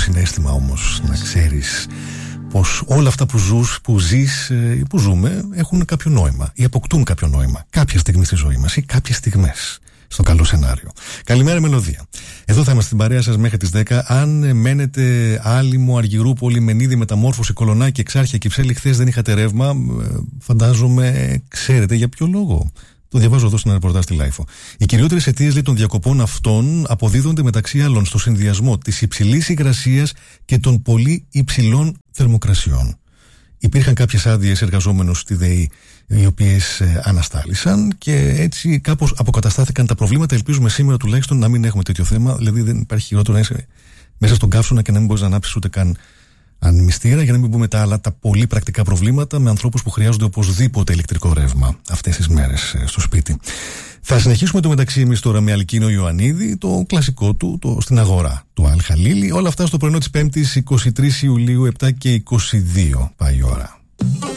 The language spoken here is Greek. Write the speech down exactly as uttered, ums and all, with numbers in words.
συναίσθημα όμως να ξέρεις πως όλα αυτά που ζεις, που ζεις, που ζούμε έχουν κάποιο νόημα ή αποκτούν κάποιο νόημα κάποια στιγμή στη ζωή μας ή κάποιες στιγμές. Στο καλό σενάριο. Καλημέρα, Μελωδία. Εδώ θα είμαστε στην παρέα σας μέχρι τις δέκα. Αν μένετε Άλυμο, Αργυρούπολη, Μενίδη, Μεταμόρφωση, Κολονάκι, Εξάρχεια, Κυψέλη, χθες δεν είχατε ρεύμα, φαντάζομαι ξέρετε για ποιο λόγο. Το διαβάζω εδώ στην ρεπορτάζ στη Λάιφο. Οι κυριότερες αιτίες των διακοπών αυτών αποδίδονται μεταξύ άλλων στο συνδυασμό της υψηλής υγρασίας και των πολύ υψηλών θερμοκρασιών. Υπήρχαν κάποιες άδειες εργαζόμενους στη ΔΕΗ οι οποίες ε, αναστάλησαν και έτσι κάπως αποκαταστάθηκαν τα προβλήματα. Ελπίζουμε σήμερα τουλάχιστον να μην έχουμε τέτοιο θέμα. Δηλαδή δεν υπάρχει χειρότερο να είσαι μέσα στον καύσωνα και να μην μπορείς να ανάψεις ούτε καν ανεμιστήρα, για να μην πούμε τα άλλα τα πολύ πρακτικά προβλήματα με ανθρώπους που χρειάζονται οπωσδήποτε ηλεκτρικό ρεύμα αυτές τις μέρες ε, στο σπίτι. Θα συνεχίσουμε το μεταξύ εμείς τώρα με Αλκίνο Ιωαννίδη, το κλασικό του, το στην αγορά του Αλ Χαλίλη. Όλα αυτά στο πρωινό της Πέμπτης εικοστή τρίτη Ιουλίου, επτά και είκοσι δύο πάει η ώρα.